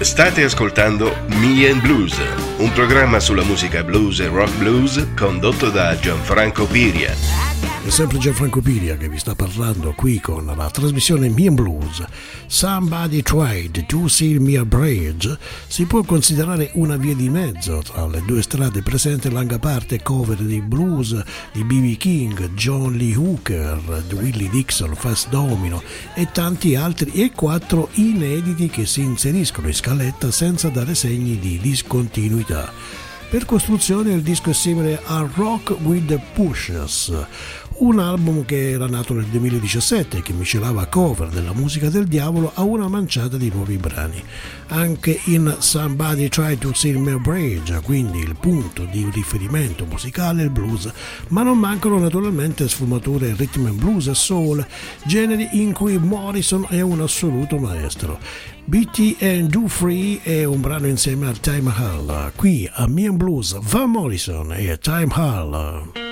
State ascoltando Me and Blues, un programma sulla musica blues e rock blues condotto da Gianfranco Piria. È sempre Gianfranco Piria che vi sta parlando qui con la trasmissione Me and Blues. Somebody Tried to Seal Me a Bridge si può considerare una via di mezzo tra le due strade, presente larga parte cover di blues di B.B. King, John Lee Hooker, Willie Dixon, Fats Domino e tanti altri, e 4 inediti che si inseriscono in scaletta senza dare segni di discontinuità. Per costruzione il disco è simile a Rock with the Pushers, un album che era nato nel 2017 e che miscelava cover della musica del diavolo a una manciata di nuovi brani. Anche in Somebody Tried to Seal Me a Bridge, quindi il punto di riferimento musicale è il blues, ma non mancano naturalmente sfumature rhythm and blues e soul, generi in cui Morrison è un assoluto maestro. BT and Do Free è un brano insieme a Time Hall. Qui a Me and Blues, Van Morrison e Time Hall.